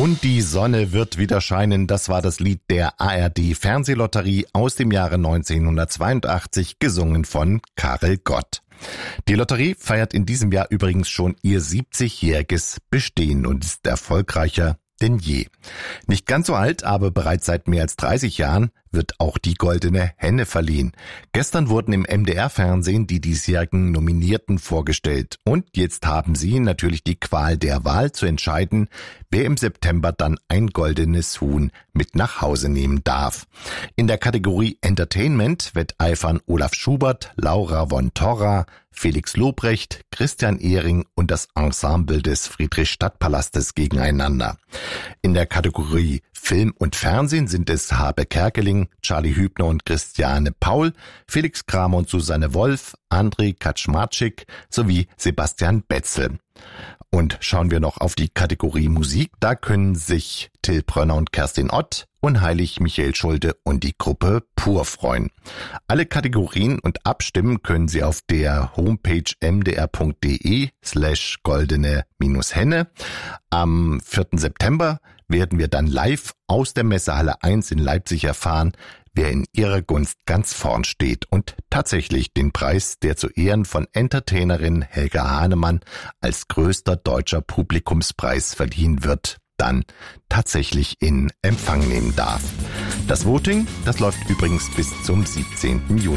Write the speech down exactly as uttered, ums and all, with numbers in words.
Und die Sonne wird wieder scheinen, das war das Lied der A R D-Fernsehlotterie aus dem Jahre neunzehnhundertzweiundachtzig, gesungen von Karel Gott. Die Lotterie feiert in diesem Jahr übrigens schon ihr siebzigjähriges Bestehen und ist erfolgreicher denn je. Nicht ganz so alt, aber bereits seit mehr als dreißig Jahren wird auch die Goldene Henne verliehen. Gestern wurden im M D R-Fernsehen die diesjährigen Nominierten vorgestellt. Und jetzt haben Sie natürlich die Qual der Wahl zu entscheiden, wer im September dann ein goldenes Huhn mit nach Hause nehmen darf. In der Kategorie Entertainment wetteifern Olaf Schubert, Laura von Torra, Felix Lobrecht, Christian Ehring und das Ensemble des Friedrichstadtpalastes gegeneinander. In der Kategorie Film und Fernsehen sind es Habe Kerkeling, Charlie Hübner und Christiane Paul, Felix Kramer und Susanne Wolf, André Kaczmarczyk sowie Sebastian Betzel. Und schauen wir noch auf die Kategorie Musik, da können sich Till Brönner und Kerstin Ott, Unheilig Michael Schulte und die Gruppe Pur freuen. Alle Kategorien und abstimmen können Sie auf der Homepage mdr.de slash goldene minus Henne. Am vierten September werden wir dann live aus der Messehalle eins in Leipzig erfahren, wer in ihrer Gunst ganz vorn steht und tatsächlich den Preis, der zu Ehren von Entertainerin Helga Hahnemann als größter deutscher Publikumspreis verliehen wird, dann tatsächlich in Empfang nehmen darf. Das Voting, das läuft übrigens bis zum siebzehnten Juni.